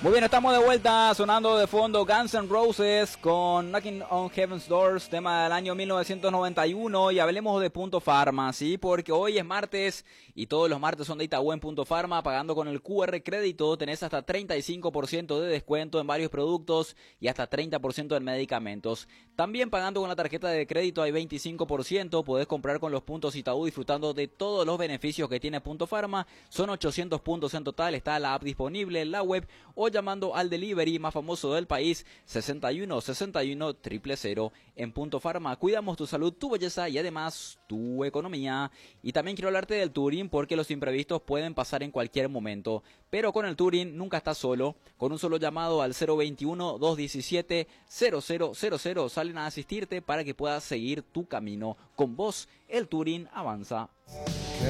Muy bien, estamos de vuelta sonando de fondo Guns N' Roses con Knocking on Heaven's Doors, tema del año 1991, y hablemos de Punto Pharma, ¿sí? Porque hoy es martes y todos los martes son de Itaú en Punto Pharma, pagando con el QR crédito tenés hasta 35% de descuento en varios productos y hasta 30% en medicamentos. También pagando con la tarjeta de crédito hay 25%, podés comprar con los puntos Itaú disfrutando de todos los beneficios que tiene Punto Pharma, son 800 puntos en total, está la app disponible en la web o llamando al delivery más famoso del país, 61 61 000. En Punto Pharma cuidamos tu salud, tu belleza y además tu economía. Y también quiero hablarte del Touring porque los imprevistos pueden pasar en cualquier momento, pero con el Touring nunca estás solo. Con un solo llamado al 021 217 0000 salen a asistirte para que puedas seguir tu camino. Con vos, el Touring avanza.